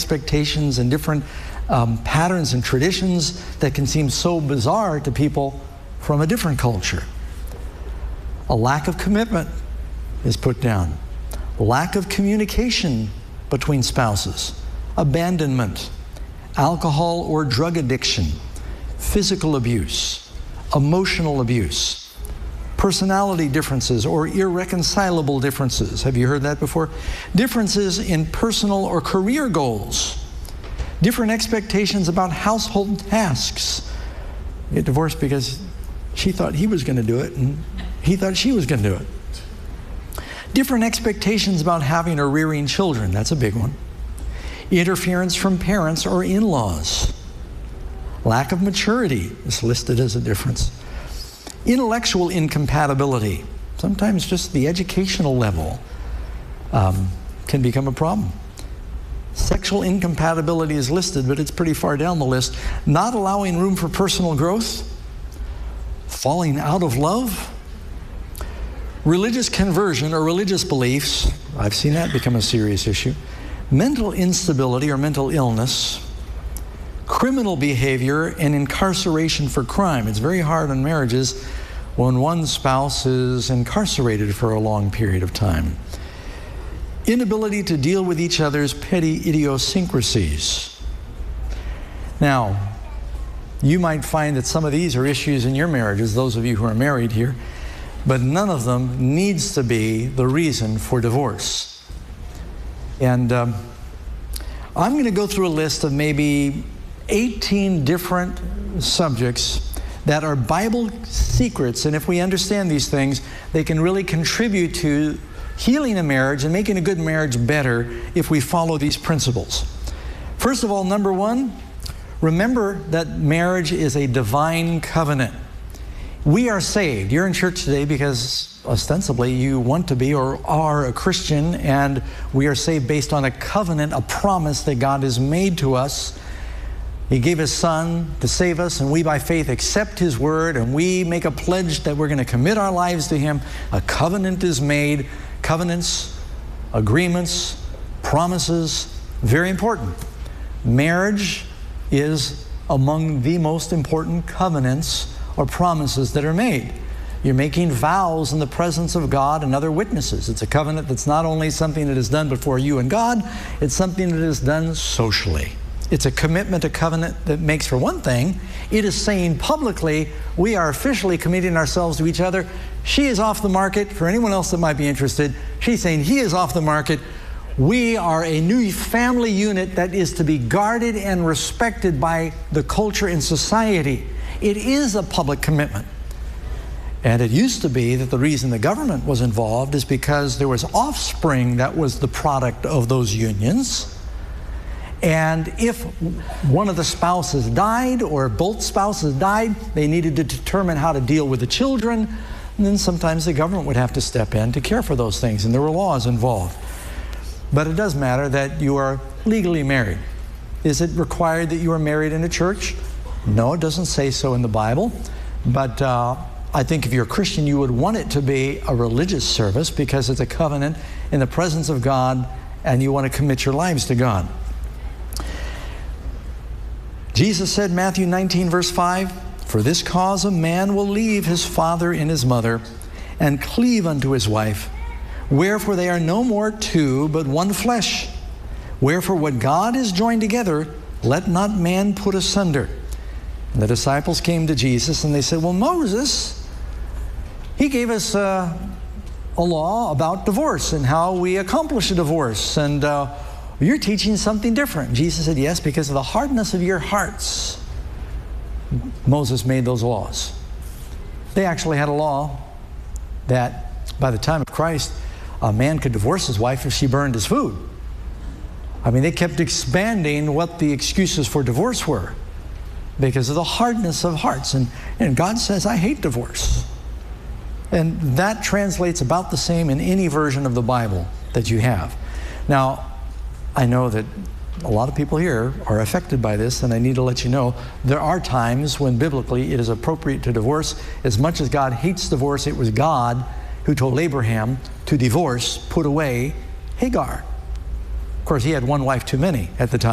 expectations and different patterns and traditions that can seem so bizarre to people from a different culture. A lack of commitment is put down. Lack of communication between spouses. Abandonment. Alcohol or drug addiction. Physical abuse. Emotional abuse. Personality differences or irreconcilable differences. Have you heard that before? Differences in personal or career goals. Different expectations about household tasks. Get divorced because she thought he was going to do it and he thought she was going to do it. Different expectations about having or rearing children. That's a big one. Interference from parents or in-laws. Lack of maturity is listed as a difference. Intellectual incompatibility. Sometimes just the educational level can become a problem. Sexual incompatibility is listed, but it's pretty far down the list. Not allowing room for personal growth. Falling out of love. Religious conversion or religious beliefs. I've seen that become a serious issue. Mental instability or mental illness. Criminal behavior and incarceration for crime. It's very hard on marriages when one spouse is incarcerated for a long period of time. Inability to deal with each other's petty idiosyncrasies. Now, you might find that some of these are issues in your marriages, those of you who are married here, but none of them needs to be the reason for divorce. And I'm going to go through a list of maybe 18 different subjects that are Bible secrets, and if we understand these things, they can really contribute to healing a marriage and making a good marriage better if we follow these principles. First of all, number one, remember that marriage is a divine covenant. We are saved. You're in church today because ostensibly you want to be or are a Christian, and we are saved based on a covenant, a promise that God has made to us. He gave His Son to save us, and we by faith accept His word, and we make a pledge that we're going to commit our lives to Him. A covenant is made. Covenants, agreements, promises, very important. Marriage is among the most important covenants or promises that are made. You're making vows in the presence of God and other witnesses. It's a covenant that's not only something that is done before you and God, it's something that is done socially. It's a commitment, a covenant that makes, for one thing, it is saying publicly, we are officially committing ourselves to each other. She is off the market. For anyone else that might be interested, she's saying he is off the market. We are a new family unit that is to be guarded and respected by the culture and society. It is a public commitment. And it used to be that the reason the government was involved is because there was offspring that was the product of those unions. And if one of the spouses died or both spouses died, they needed to determine how to deal with the children. And then sometimes the government would have to step in to care for those things, and there were laws involved. But it does matter that you are legally married. Is it required that you are married in a church? No, it doesn't say so in the Bible. But I think if you're a Christian, you would want it to be a religious service because it's a covenant in the presence of God, and you want to commit your lives to God. Jesus said, Matthew 19, verse 5, "For this cause a man will leave his father and his mother, and cleave unto his wife. Wherefore they are no more two, but one flesh. Wherefore what God has joined together, let not man put asunder." And the disciples came to Jesus and they said, well, Moses, he gave us a law about divorce and how we accomplish a divorce. And you're teaching something different. Jesus said, yes, because of the hardness of your hearts, Moses made those laws. They actually had a law that by the time of Christ, a man could divorce his wife if she burned his food. I mean, they kept expanding what the excuses for divorce were because of the hardness of hearts. And God says, I hate divorce. And that translates about the same in any version of the Bible that you have. Now, I know that a lot of people here are affected by this, and I need to let you know there are times when biblically it is appropriate to divorce. As much as God hates divorce, it was God who told Abraham to divorce, put away Hagar. Of course, he had one wife too many at the time.